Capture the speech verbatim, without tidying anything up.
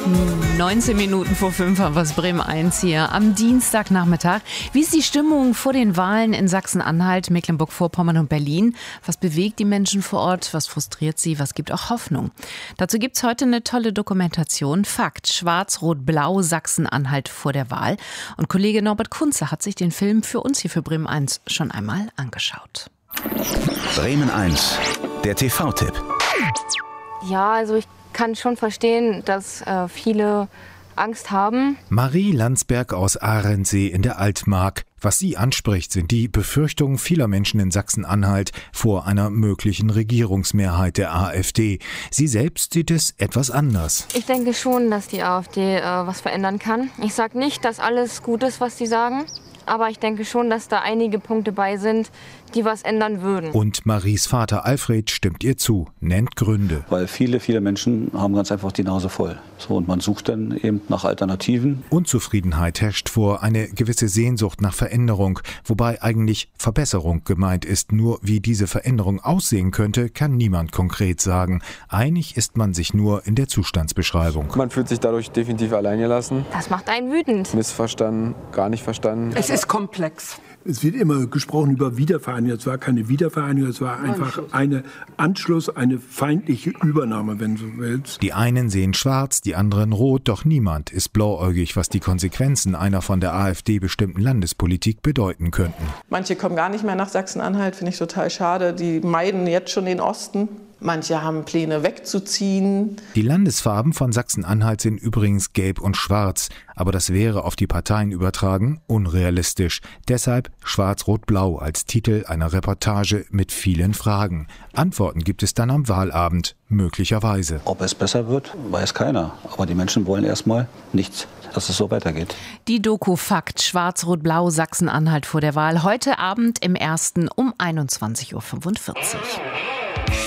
neunzehn Minuten vor fünf haben wir es, Bremen eins hier am Dienstagnachmittag. Wie ist die Stimmung vor den Wahlen in Sachsen-Anhalt, Mecklenburg-Vorpommern und Berlin? Was bewegt die Menschen vor Ort? Was frustriert sie? Was gibt auch Hoffnung? Dazu gibt es heute eine tolle Dokumentation. Fakt, Schwarz-Rot-Blau, Sachsen-Anhalt vor der Wahl. Und Kollege Norbert Kunze hat sich den Film für uns hier für Bremen eins schon einmal angeschaut. Bremen eins, der T V-Tipp. Ja, also ich kann schon verstehen, dass äh, viele Angst haben. Marie Landsberg aus Ahrensee in der Altmark. Was sie anspricht, sind die Befürchtungen vieler Menschen in Sachsen-Anhalt vor einer möglichen Regierungsmehrheit der AfD. Sie selbst sieht es etwas anders. Ich denke schon, dass die AfD äh, was verändern kann. Ich sage nicht, dass alles gut ist, was sie sagen. Aber ich denke schon, dass da einige Punkte bei sind, die was ändern würden. Und Maries Vater Alfred stimmt ihr zu, nennt Gründe. Weil viele, viele Menschen haben ganz einfach die Nase voll. So, und man sucht dann eben nach Alternativen. Unzufriedenheit herrscht vor, eine gewisse Sehnsucht nach Veränderung. Wobei eigentlich Verbesserung gemeint ist. Nur wie diese Veränderung aussehen könnte, kann niemand konkret sagen. Einig ist man sich nur in der Zustandsbeschreibung. Man fühlt sich dadurch definitiv alleingelassen. Das macht einen wütend. Missverstanden, gar nicht verstanden. Es ist komplex. Es wird immer gesprochen über Wiedervereinigung. Es war keine Wiedervereinigung, es war einfach ein Anschluss, eine feindliche Übernahme, wenn du willst. Die einen sehen schwarz, die anderen rot, doch niemand ist blauäugig, was die Konsequenzen einer von der AfD bestimmten Landespolitik bedeuten könnten. Manche kommen gar nicht mehr nach Sachsen-Anhalt, finde ich total schade. Die meiden jetzt schon den Osten. Manche haben Pläne wegzuziehen. Die Landesfarben von Sachsen-Anhalt sind übrigens gelb und schwarz. Aber das wäre auf die Parteien übertragen unrealistisch. Deshalb Schwarz-Rot-Blau als Titel einer Reportage mit vielen Fragen. Antworten gibt es dann am Wahlabend, möglicherweise. Ob es besser wird, weiß keiner. Aber die Menschen wollen erstmal nichts, dass es so weitergeht. Die Doku Fakt, Schwarz-Rot-Blau, Sachsen-Anhalt vor der Wahl. Heute Abend im Ersten um einundzwanzig Uhr fünfundvierzig.